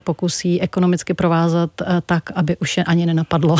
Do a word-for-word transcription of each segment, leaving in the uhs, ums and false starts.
pokusí ekonomicky provázat tak, aby už je ani nenapadlo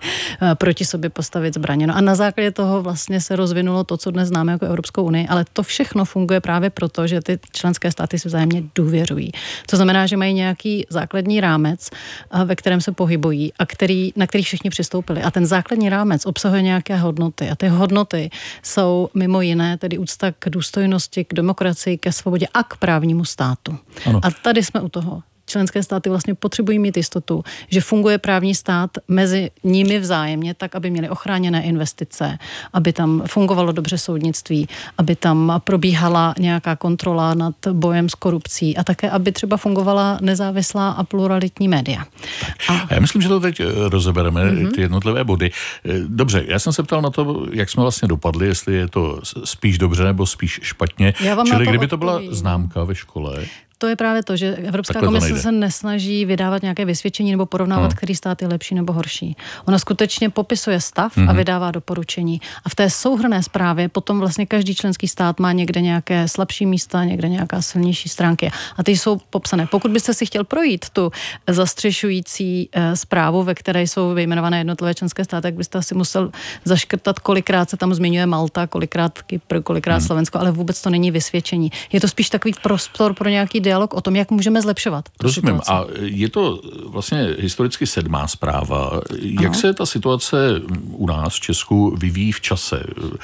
proti sobě postavit zbraně. No a na základě toho vlastně se rozvinulo to, co dnes známe jako Evropskou unii, ale to všechno funguje právě proto, že ty členské státy si vzájemně důvěřují. To znamená, že mají nějaký základní rámec, ve kterém se pohybují a který, na který všichni přistoupili. A ten základní rámec obsahuje nějaké hodnoty a ty hodnoty jsou mimo jiné tedy úcta k důstojnosti, k demokracii, ke svobodě a k právnímu státu. Ano. A tady jsme u toho. Členské státy vlastně potřebují mít jistotu, že funguje právní stát mezi nimi vzájemně tak, aby měly ochráněné investice, aby tam fungovalo dobře soudnictví, aby tam probíhala nějaká kontrola nad bojem s korupcí a také, aby třeba fungovala nezávislá a pluralitní média. A, a já myslím, že to teď rozebereme, mm-hmm. ty jednotlivé body. Dobře, já jsem se ptal na to, jak jsme vlastně dopadli, jestli je to spíš dobře nebo spíš špatně. Čili kdyby to byla známka ve škole. To je právě to, že Evropská komise se nesnaží vydávat nějaké vysvědčení nebo porovnávat, no. který stát je lepší nebo horší. Ona skutečně popisuje stav mm-hmm. a vydává doporučení. A v té souhrnné zprávě potom vlastně každý členský stát má někde nějaké slabší místa, někde nějaká silnější stránky. A ty jsou popsané. Pokud byste si chtěl projít tu zastřešující e, zprávu, ve které jsou vyjmenované jednotlivé členské státy, tak byste asi musel zaškrtat, kolikrát se tam zmiňuje Malta, kolikrát Kypr, kolikrát mm. Slovensko, ale vůbec to není vysvědčení. Je to spíš takový prostor pro nějaký dialog o tom, jak můžeme zlepšovat. Rozumím. A je to vlastně historicky sedmá zpráva. Jak ano. se ta situace u nás v Česku vyvíjí v čase?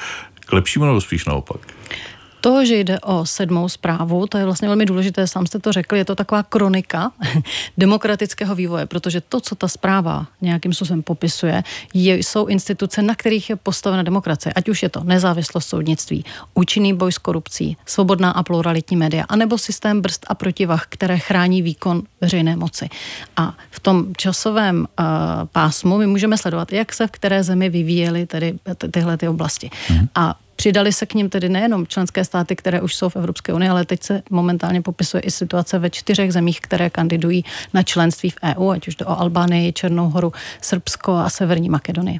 K lepšímu nebo spíš naopak? To, že jde o sedmou zprávu, to je vlastně velmi důležité, sám jste to řekli, je to taková kronika demokratického vývoje, protože to, co ta zpráva nějakým způsobem popisuje, je, jsou instituce, na kterých je postavena demokracie, ať už je to nezávislost soudnictví, účinný boj s korupcí, svobodná a pluralitní média, anebo systém brzd a protivah, které chrání výkon veřejné moci. A v tom časovém uh, pásmu my můžeme sledovat, jak se v které zemi vyvíjely tedy tyhle ty oblasti. Mhm. A přidali se k nim tedy nejenom členské státy, které už jsou v Evropské unii, ale teď se momentálně popisuje i situace ve čtyřech zemích, které kandidují na členství v E U, ať už jde o Albánii, Černou Horu, Srbsko a Severní Makedonii.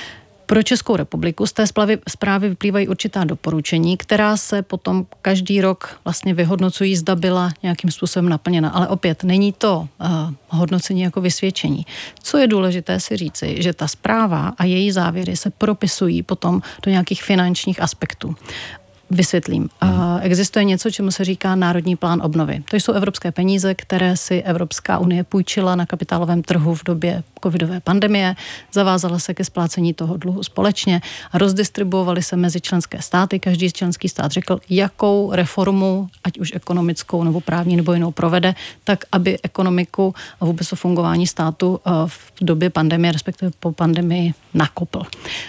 Pro Českou republiku z té zprávy vyplývají určitá doporučení, která se potom každý rok vlastně vyhodnocují, zda byla nějakým způsobem naplněna. Ale opět není to uh, hodnocení jako vysvědčení. Co je důležité si říci, že ta zpráva a její závěry se propisují potom do nějakých finančních aspektů. Vysvětlím. Existuje něco, čemu se říká Národní plán obnovy. To jsou evropské peníze, které si Evropská unie půjčila na kapitálovém trhu v době covidové pandemie, zavázala se ke splácení toho dluhu společně a rozdistribuovaly se mezi členské státy. Každý členský stát řekl, jakou reformu, ať už ekonomickou nebo právní nebo jinou provede, tak aby ekonomiku a vůbec o fungování státu v době pandemie, respektive po pandemii, nakopl.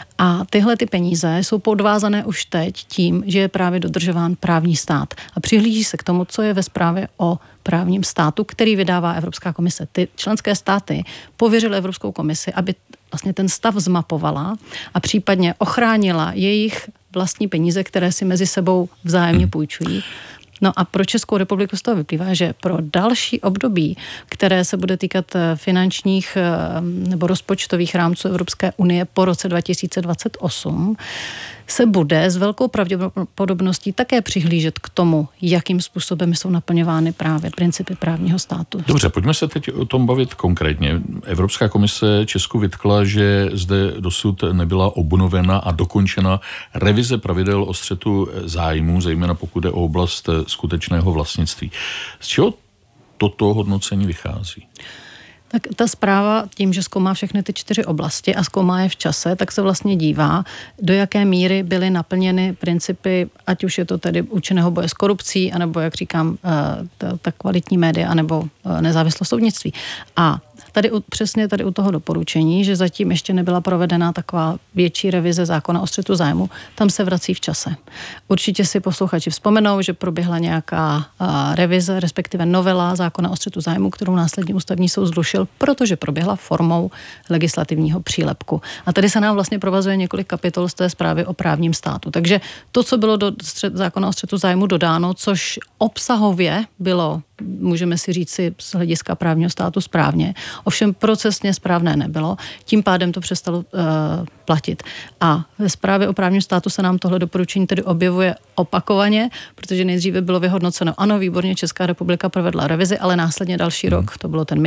A tyhle ty peníze jsou podvázané už teď tím, že je právě dodržován právní stát. A přihlíží se k tomu, co je ve zprávě o právním státu, který vydává Evropská komise. Ty členské státy pověřily Evropskou komisi, aby vlastně ten stav zmapovala a případně ochránila jejich vlastní peníze, které si mezi sebou vzájemně půjčují. No a pro Českou republiku z toho vyplývá, že pro další období, které se bude týkat finančních nebo rozpočtových rámců Evropské unie po roce dva tisíce dvacet osm, se bude s velkou pravděpodobností také přihlížet k tomu, jakým způsobem jsou naplňovány právě principy právního státu. Dobře, pojďme se teď o tom bavit konkrétně. Evropská komise Česku vytkla, že zde dosud nebyla obnovena a dokončena revize pravidel o střetu zájmů, zejména pokud jde o oblast skutečného vlastnictví. Z čeho toto hodnocení vychází? Tak ta zpráva tím, že zkoumá všechny ty čtyři oblasti a zkoumá je v čase, tak se vlastně dívá, do jaké míry byly naplněny principy, ať už je to tedy účinného boje s korupcí, anebo, jak říkám, ta, ta kvalitní média, anebo nezávislost soudnictví. A tady přesně tady u toho doporučení, že zatím ještě nebyla provedena taková větší revize zákona o střetu zájmu, tam se vrací v čase. Určitě si posluchači vzpomenou, že proběhla nějaká revize, respektive novela zákona o střetu zájmu, kterou následně ústavní soud zrušil, protože proběhla formou legislativního přílepku. A tady se nám vlastně provazuje několik kapitol z té zprávy o právním státu. Takže to, co bylo do střet, zákona o střetu zájmu dodáno, což obsahově bylo můžeme si říci z hlediska právního státu správně. Ovšem procesně správné nebylo. Tím pádem to přestalo uh, platit. A ve zprávě o právním státu se nám tohle doporučení tedy objevuje opakovaně, protože nejdříve bylo vyhodnoceno, ano, výborně, Česká republika provedla revizi, ale následně další hmm. rok, to bylo ten